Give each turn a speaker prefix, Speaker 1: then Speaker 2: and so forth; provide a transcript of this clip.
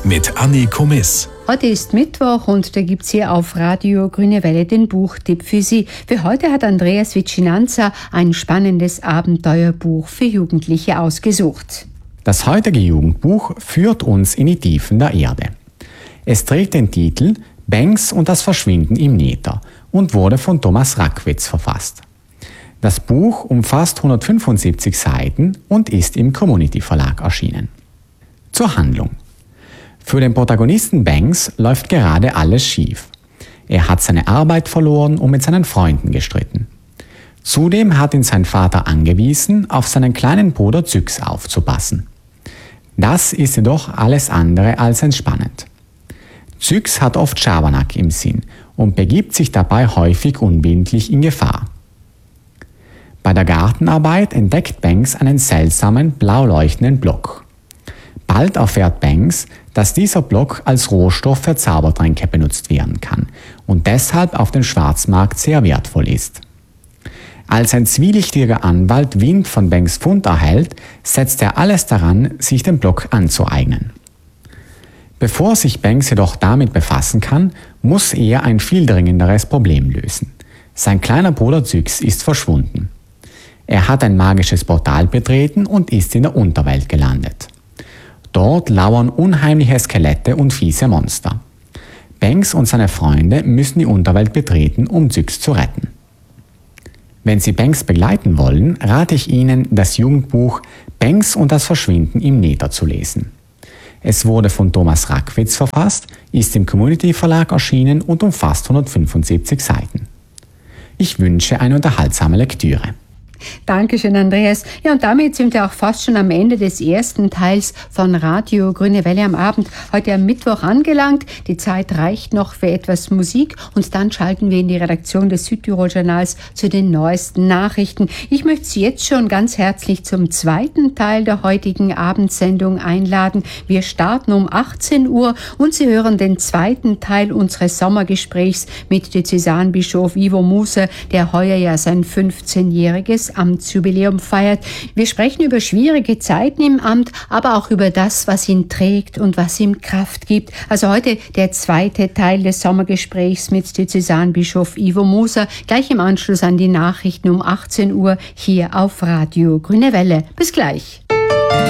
Speaker 1: mit Anni Komiss.
Speaker 2: Heute ist Mittwoch und da gibt's hier auf Radio Grüne Welle den Buchtipp für Sie. Für heute hat Andreas Vicinanza ein spannendes Abenteuerbuch für Jugendliche ausgesucht.
Speaker 3: Das heutige Jugendbuch führt uns in die Tiefen der Erde. Es trägt den Titel Banks und das Verschwinden im Nether und wurde von Thomas Rackwitz verfasst. Das Buch umfasst 175 Seiten und ist im Community Verlag erschienen. Zur Handlung. Für den Protagonisten Banks läuft gerade alles schief. Er hat seine Arbeit verloren und mit seinen Freunden gestritten. Zudem hat ihn sein Vater angewiesen, auf seinen kleinen Bruder Zyx aufzupassen. Das ist jedoch alles andere als entspannend. Zyx hat oft Schabernack im Sinn und begibt sich dabei häufig unwillentlich in Gefahr. Bei der Gartenarbeit entdeckt Banks einen seltsamen, blau leuchtenden Block. Bald erfährt Banks, dass dieser Block als Rohstoff für Zaubertränke benutzt werden kann und deshalb auf dem Schwarzmarkt sehr wertvoll ist. Als ein zwielichtiger Anwalt Wind von Banks Fund erhält, setzt er alles daran, sich den Block anzueignen. Bevor sich Banks jedoch damit befassen kann, muss er ein viel dringenderes Problem lösen. Sein kleiner Bruder Zyx ist verschwunden. Er hat ein magisches Portal betreten und ist in der Unterwelt gelandet. Dort lauern unheimliche Skelette und fiese Monster. Banks und seine Freunde müssen die Unterwelt betreten, um Zyx zu retten. Wenn Sie Banks begleiten wollen, rate ich Ihnen, das Jugendbuch Banks und das Verschwinden im Nether zu lesen. Es wurde von Thomas Rackwitz verfasst, ist im Community Verlag erschienen und umfasst 175 Seiten. Ich wünsche eine unterhaltsame Lektüre.
Speaker 2: Dankeschön, Andreas. Ja, und damit sind wir auch fast schon am Ende des ersten Teils von Radio Grüne Welle am Abend. Heute am Mittwoch angelangt. Die Zeit reicht noch für etwas Musik und dann schalten wir in die Redaktion des Südtirol-Journals zu den neuesten Nachrichten. Ich möchte Sie jetzt schon ganz herzlich zum zweiten Teil der heutigen Abendsendung einladen. Wir starten um 18 Uhr und Sie hören den zweiten Teil unseres Sommergesprächs mit Diözesanbischof Ivo Muser, der heuer ja sein 15-jähriges Amtsjubiläum feiert. Wir sprechen über schwierige Zeiten im Amt, aber auch über das, was ihn trägt und was ihm Kraft gibt. Also heute der zweite Teil des Sommergesprächs mit Diözesanbischof Ivo Muser, gleich im Anschluss an die Nachrichten um 18 Uhr hier auf Radio Grüne Welle. Bis gleich.